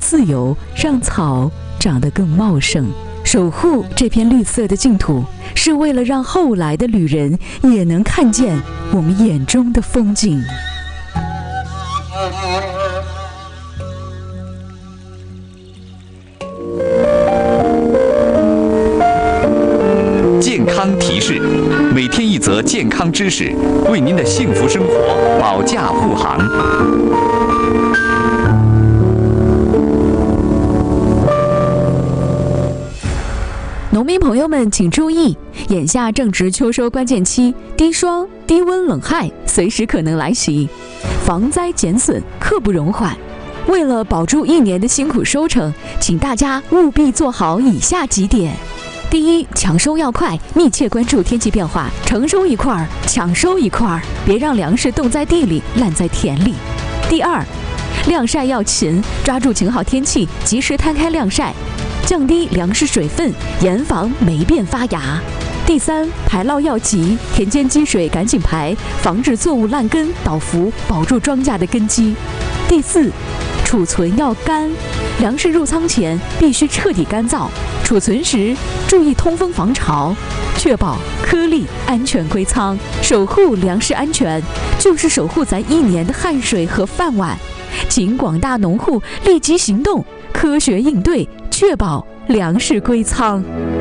自由，让草长得更茂盛。守护这片绿色的净土，是为了让后来的旅人也能看见我们眼中的风景。 健康提示，每天一则健康知识，为您的幸福生活保驾护航。 农民朋友们请注意，眼下正值秋收关键期，低霜、低温、冷害随时可能来袭，防灾减损刻不容缓。为了保住一年的辛苦收成，请大家务必做好以下几点：第一，抢收要快，密切关注天气变化，成收一块抢收一块，别让粮食冻在地里烂在田里。第二，晾晒要勤，抓住晴好天气及时摊开晾晒，降低粮食水分，严防霉变发芽。第三，排涝要急，田间积水赶紧排，防止作物烂根倒伏，保住庄稼的根基。第四，储存要干，粮食入仓前必须彻底干燥，储存时注意通风防潮，确保颗粒安全归仓。守护粮食安全，就是守护咱一年的汗水和饭碗。请广大农户立即行动，科学应对，确保粮食归仓。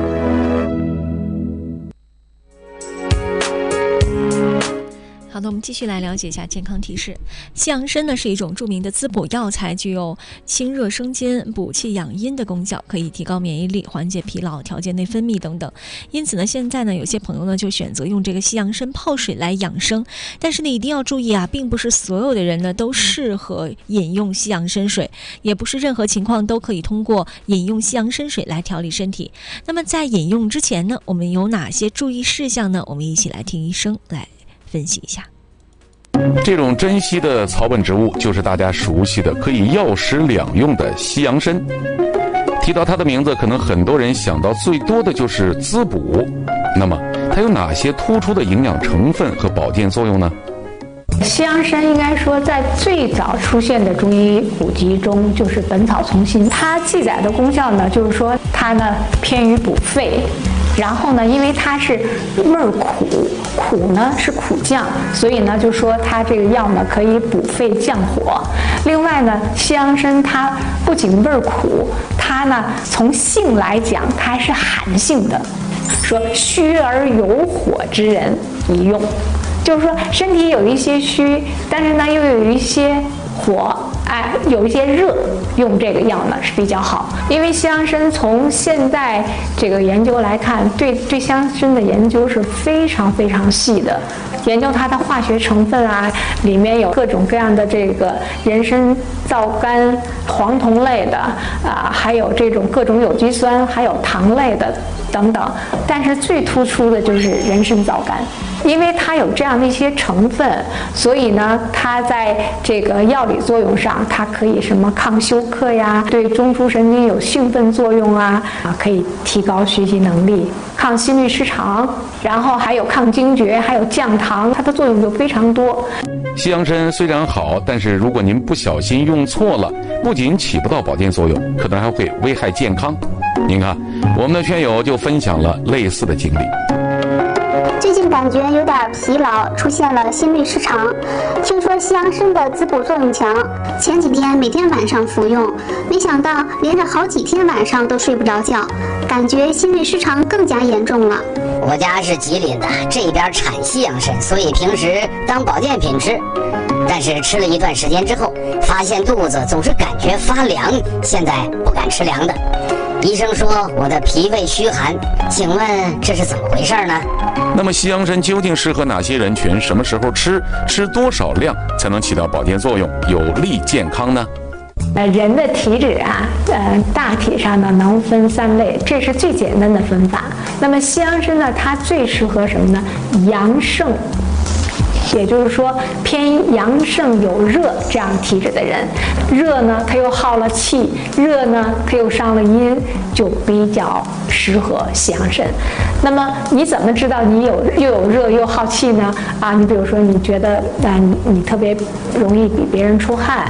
好的，我们继续来了解一下健康提示。西洋参呢是一种著名的滋补药材，具有清热生津、补气养阴的功效，可以提高免疫力、缓解疲劳、调节内分泌等等。因此呢，现在呢有些朋友呢就选择用这个西洋参泡水来养生。但是呢一定要注意啊，并不是所有的人呢都适合饮用西洋参水，也不是任何情况都可以通过饮用西洋参水来调理身体。那么在饮用之前呢，我们有哪些注意事项呢？我们一起来听医生来分析一下。 这种珍稀的草本植物就是大家熟悉的可以药食两用的西洋参。提到它的名字，可能很多人想到最多的就是滋补。那么它有哪些突出的营养成分和保健作用呢？ 西洋参应该说在最早出现的中医古籍中就是《本草从心》，它记载的功效呢，就是说它呢偏于补肺。然后呢，因为它是味儿苦，苦呢是苦降，所以呢就说它这个药呢可以补肺降火。另外呢，西洋参它不仅味儿苦，它呢从性来讲它还是寒性的，说虚而有火之人宜用，就是说身体有一些虚，但是呢又有一些火，有一些热，用这个药呢是比较好。因为西洋参从现在这个研究来看，对西洋参的研究是非常非常细的，研究它的化学成分啊，里面有各种各样的这个人参皂苷、黄酮类的还有这种各种有机酸，还有糖类的等等。但是最突出的就是人参皂苷。因为它有这样的一些成分，所以呢，它在这个药理作用上，它可以什么抗休克呀，对中枢神经有兴奋作用可以提高学习能力，抗心律失常，然后还有抗惊厥，还有降糖，它的作用就非常多。 西洋参虽然好，但是如果您不小心用错了，不仅起不到保健作用，可能还会危害健康。您看，我们的圈友就分享了类似的经历。 最近感觉有点疲劳，出现了心律失常。听说西洋参的滋补作用强，前几天每天晚上服用，没想到连着好几天晚上都睡不着觉，感觉心律失常更加严重了。 我家是吉林的，这边产西洋参，所以平时当保健品吃。但是吃了一段时间之后，发现肚子总是感觉发凉，现在不敢吃凉的。医生说我的脾胃虚寒，请问这是怎么回事呢？ 那么西洋参究竟适合哪些人群？什么时候吃？吃多少量才能起到保健作用，有利健康呢？ 人的体质大体上呢能分3类，这是最简单的分法。那么西洋参呢，它最适合什么呢？阳盛。也就是说偏阳盛有热这样体质的人，热呢它又耗了气，热呢它又伤了阴，就比较适合西洋参。那么你怎么知道你又有热又耗气呢？你比如说你觉得你特别容易比别人出汗，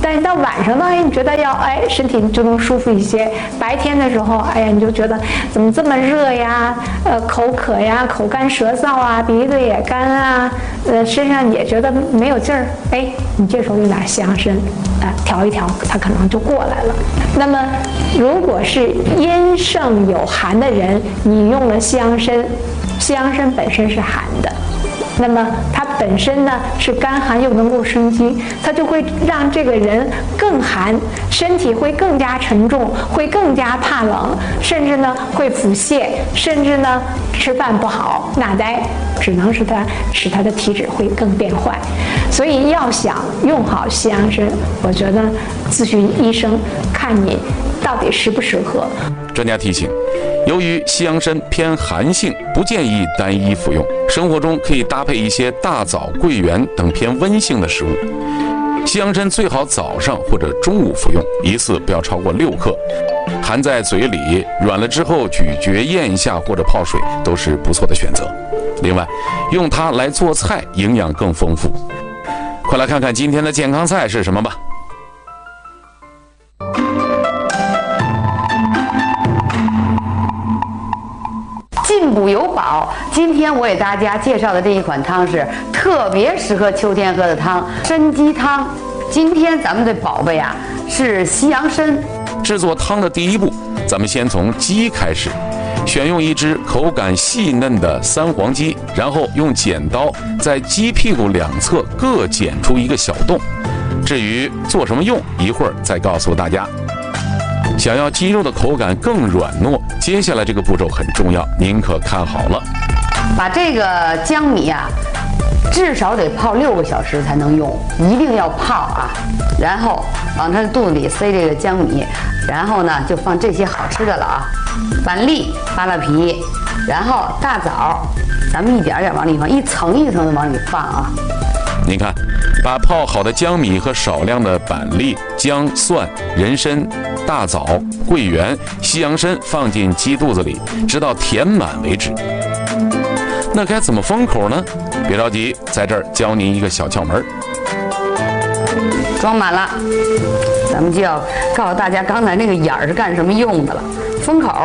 但是到晚上呢，你觉得身体就能舒服一些。白天的时候，你就觉得怎么这么热呀，口渴呀，口干舌燥啊，鼻子也干啊，身上也觉得没有劲儿，你这时候用点西洋参，调一调，它可能就过来了。那么，如果是阴盛有寒的人，你用了西洋参，西洋参本身是寒的。那么它本身呢是干寒又能够生津，它就会让这个人更寒，身体会更加沉重，会更加怕冷，甚至呢会腹泻，甚至呢吃饭不好，那只能使他的体质会更变坏。所以要想用好西洋参，我觉得咨询医生，看你到底适不适合。 专家提醒，由于西洋参偏寒性，不建议单一服用，生活中可以搭配一些大枣、桂圆等偏温性的食物。西洋参最好早上或者中午服用，一次不要超过6克，含在嘴里，软了之后咀嚼咽一下或者泡水都是不错的选择。另外，用它来做菜，营养更丰富。快来看看今天的健康菜是什么吧。 进补有宝，今天我给大家介绍的这一款汤是特别适合秋天喝的汤——参鸡汤。今天咱们的宝贝是西洋参。 制作汤的第一步，咱们先从鸡开始，选用一只口感细嫩的三黄鸡，然后用剪刀在鸡屁股两侧各剪出一个小洞。至于做什么用，一会儿再告诉大家。想要鸡肉的口感更软糯，接下来这个步骤很重要，您可看好了。 把这个江米至少得泡6个小时才能用，一定要泡然后往它的肚子里塞这个江米，然后呢就放这些好吃的了板栗、扒拉皮，然后大枣，咱们一点点往里放，一层一层的往里放您看，把泡好的江米和少量的板栗、姜、蒜、人参、大枣、桂圆、西洋参放进鸡肚子里，直到填满为止。那该怎么封口呢？别着急，在这儿教您一个小窍门。 装满了，咱们就要告诉大家刚才那个眼儿是干什么用的了。封口，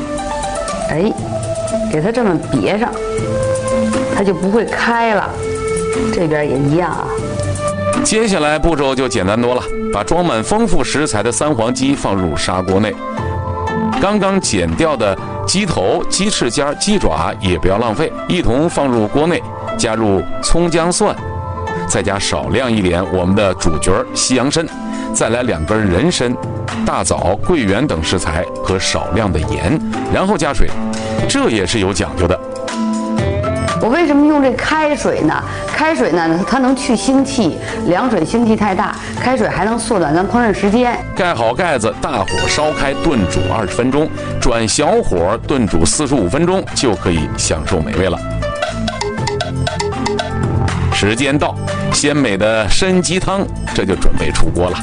给它这么别上，它就不会开了。这边也一样接下来步骤就简单多了，把装满丰富食材的三黄鸡放入砂锅内，刚刚剪掉的鸡头、鸡翅尖、鸡爪也不要浪费，一同放入锅内，加入葱姜蒜，再加少量一点我们的主角西洋参，再来2根人参、大枣、桂圆等食材和少量的盐，然后加水，这也是有讲究的。 我为什么用这开水呢？开水呢，它能去腥气，凉水腥气太大，开水还能缩短咱烹饪时间。 盖好盖子，大火烧开炖煮20分钟，转小火炖煮45分钟，就可以享受美味了。时间到，鲜美的参鸡汤这就准备出锅了。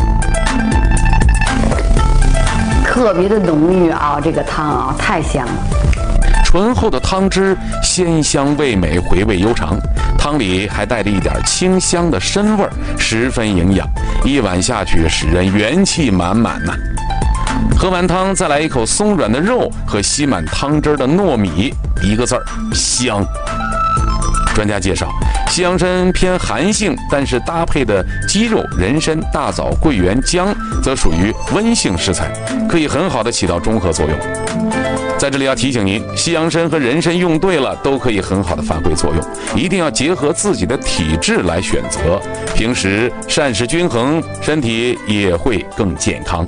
特别的浓郁这个汤太香了。 醇厚的汤汁鲜香味美，回味悠长，汤里还带着一点清香的参味儿，十分营养，一碗下去使人元气满满呐。喝完汤再来一口松软的肉和吸满汤汁的糯米，一个字儿香。专家介绍，西洋参偏寒性，但是搭配的鸡肉、人参、大枣、桂圆、姜则属于温性食材，可以很好的起到中和作用。在这里要提醒您，西洋参和人参用对了，都可以很好的发挥作用，一定要结合自己的体质来选择，平时膳食均衡，身体也会更健康。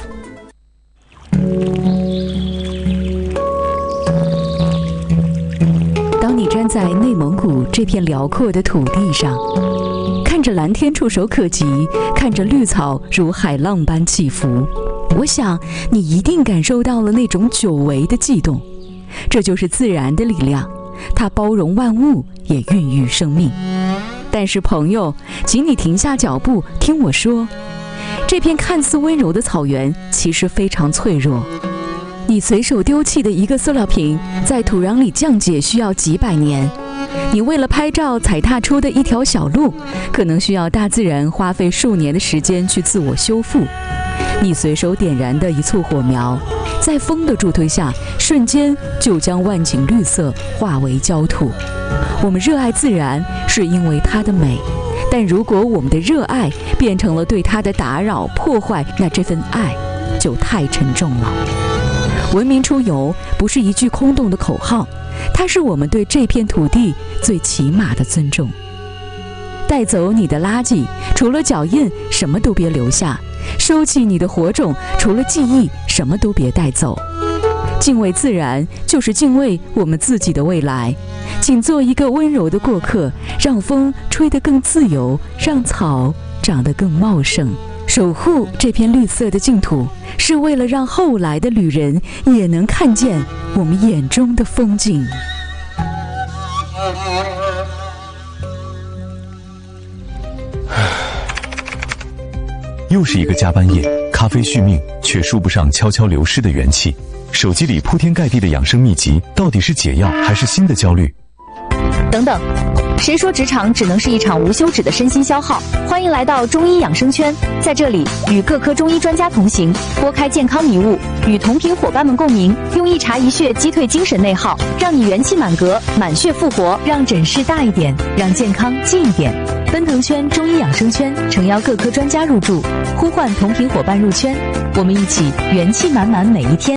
当你站在内蒙古这片辽阔的土地上，看着蓝天触手可及，看着绿草如海浪般起伏，我想你一定感受到了那种久违的悸动。这就是自然的力量，它包容万物，也孕育生命。但是朋友，请你停下脚步，听我说，这片看似温柔的草原其实非常脆弱。你随手丢弃的一个塑料瓶，在土壤里降解需要几百年， 你为了拍照踩踏出的一条小路，可能需要大自然花费数年的时间去自我修复。你随手点燃的一簇火苗，在风的助推下，瞬间就将万顷绿色化为焦土。我们热爱自然，是因为它的美，但如果我们的热爱变成了对它的打扰、破坏，那这份爱就太沉重了。文明出游不是一句空洞的口号，它是我们对这片土地最起码的尊重。带走你的垃圾，除了脚印，什么都别留下；收起你的火种，除了记忆，什么都别带走。敬畏自然，就是敬畏我们自己的未来。请做一个温柔的过客，让风吹得更自由，让草长得更茂盛。守护这片绿色的净土，是为了让后来的旅人也能看见我们眼中的风景。 又是一个加班夜，咖啡续命，却输不上悄悄流失的元气。手机里铺天盖地的养生秘籍，到底是解药还是新的焦虑？ 等等，谁说职场只能是一场无休止的身心消耗？欢迎来到中医养生圈，在这里与各科中医专家同行，拨开健康迷雾，与同频伙伴们共鸣，用一茶一穴击退精神内耗，让你元气满格，满血复活，让诊室大一点，让健康近一点。奔腾圈中医养生圈诚邀各科专家入驻，呼唤同频伙伴入圈，我们一起元气满满每一天。